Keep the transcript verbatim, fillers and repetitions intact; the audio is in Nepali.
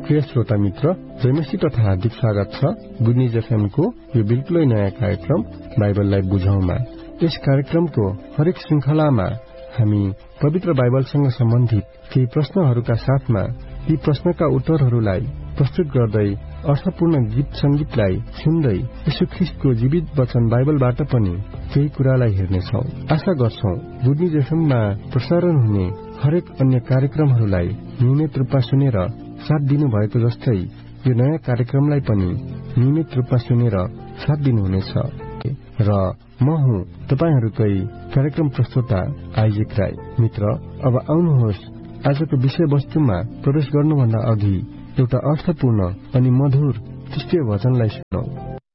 प्रिय श्रोता मित्र, जयमसी तथा हार्दिक स्वागत छ गुड न्युज एफएमको यो बिल्कुलै नयाँ कार्यक्रम बाइबललाई बुझौँमा। यस कार्यक्रमको हरेक श्रृंखलामा हामी पवित्र बाइबलसँग सम्बन्धित केही प्रश्नहरूका साथमा ती प्रश्नका उत्तरहरूलाई प्रस्तुत गर्दै अर्थपूर्ण गीत संगीतलाई सुन्दै यीशु ख्रीष्टको जीवित वचन बाइबलबाट पनि केही कुरालाई हेर्नेछौ। आशा गर्छौ गुड न्युज एफएममा प्रसारण हुने हरेक अन्य कार्यक्रमहरूलाई नियमित रूपमा सुनेर साथ दिनु भएको जस्तै यो नयाँ कार्यक्रमलाई पनि नियमित रूपमा सुनेर साथ दिनुहुनेछ। र म हुँ तपाईहरूकै कार्यक्रम प्रस्तोता आइजेक राई। मित्र, अब आउनुहोस् आजको विषय वस्तुमा प्रवेश गर्नुभन्दा अघि एउटा अर्थपूर्ण अनि मधुर क्रिस्टीय वचनलाई सुनौ।